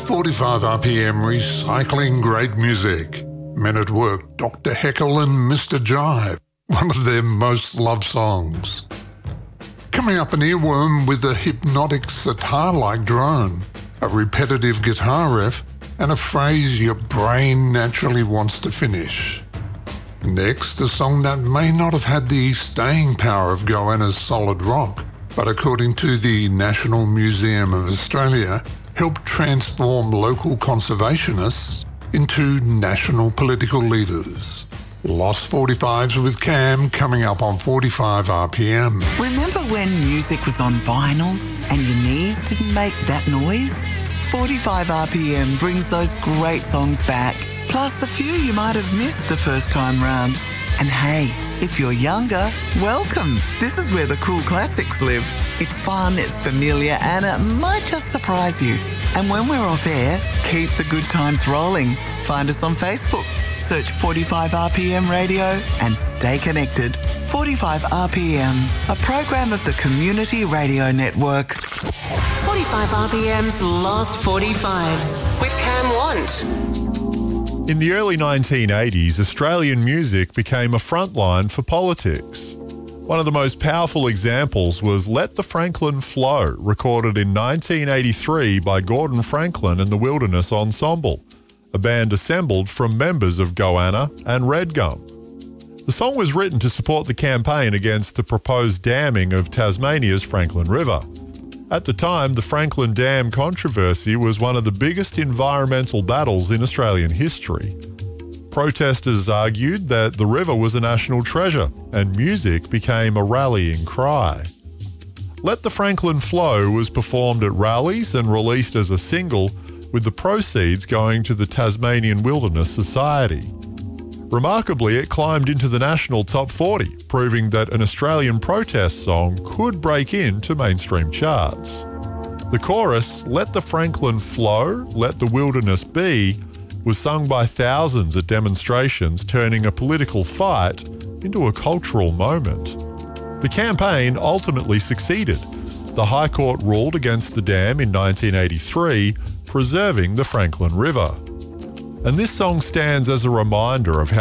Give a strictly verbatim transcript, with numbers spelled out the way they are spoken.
forty-five R P M recycling great music. Men at Work, Doctor Heckle and Mister Jive, one of their most loved songs. Coming up, an earworm with a hypnotic sitar-like drone, a repetitive guitar riff, and a phrase your brain naturally wants to finish. Next, a song that may not have had the staying power of Goanna's solid rock, but according to the National Museum of Australia, helped transform local conservationists into national political leaders. Lost forty-fives with Cam coming up on forty-five R P M. Remember when music was on vinyl and your knees didn't make that noise? forty-five R P M brings those great songs back, plus a few you might have missed the first time round. And hey, if you're younger, welcome. This is where the cool classics live. It's fun, it's familiar, and it might just surprise you. And when we're off air, keep the good times rolling. Find us on Facebook. Search forty-five R P M Radio and stay connected. forty-five R P M, a program of the Community Radio Network. forty-five R P M's Lost forty-fives with Cam Want. In the early nineteen eighties, Australian music became a frontline for politics. One of the most powerful examples was Let the Franklin Flow, recorded in nineteen eighty-three by Gordon Franklin and the Wilderness Ensemble, a band assembled from members of Goanna and Red Gum. The song was written to support the campaign against the proposed damming of Tasmania's Franklin River. At the time, the Franklin Dam controversy was one of the biggest environmental battles in Australian history. Protesters argued that the river was a national treasure, and music became a rallying cry. Let the Franklin Flow was performed at rallies and released as a single, with the proceeds going to the Tasmanian Wilderness Society. Remarkably, it climbed into the national top forty, proving that an Australian protest song could break into mainstream charts. The chorus, Let the Franklin Flow, Let the Wilderness Be, was sung by thousands at demonstrations, turning a political fight into a cultural moment. The campaign ultimately succeeded. The High Court ruled against the dam in nineteen eighty-three, preserving the Franklin River. And this song stands as a reminder of how